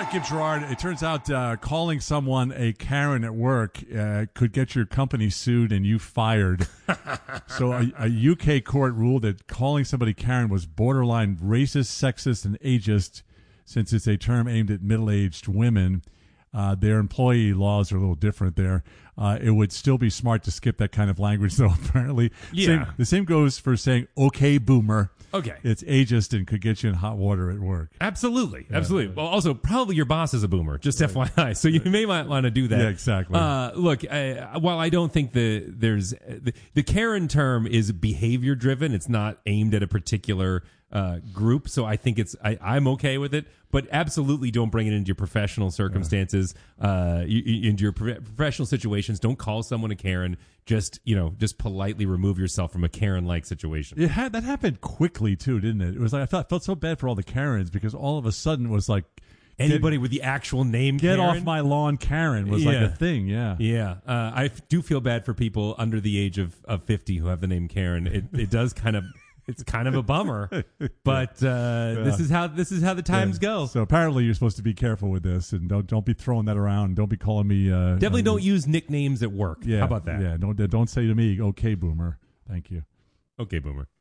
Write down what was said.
Kip Gerard, it turns out calling someone a Karen at work could get your company sued and you fired. So a UK court ruled that calling somebody Karen was borderline racist, sexist, and ageist, since it's a term aimed at middle-aged women. Their employee laws are a little different there. It would still be smart to skip that kind of language, though, apparently. Yeah. The same goes for saying, okay, boomer. Okay. It's ageist and could get you in hot water at work. Absolutely. Absolutely. Well, also, probably your boss is a boomer, just FYI. So you may not want to do that. Yeah, exactly. Look, while I don't think the Karen term is behavior driven, it's not aimed at a particular group. So I think I'm okay with it. But absolutely don't bring it into your professional circumstances, into your professional situations. Don't call someone a Karen. Just politely remove yourself from a Karen-like situation. That happened quickly too, didn't it? It was like I felt so bad for all the Karens because all of a sudden it was like anybody with the actual name "Get Karen? Off my lawn, Karen" was like a thing. Yeah, yeah. I do feel bad for people under the age of 50 who have the name Karen. It does kind of. It's kind of a bummer, but this is how the times go. So apparently, you're supposed to be careful with this, and don't be throwing that around. Don't be calling me. Definitely don't use nicknames at work. Yeah, how about that? Yeah, don't say to me, "Okay, boomer." Thank you. Okay, boomer.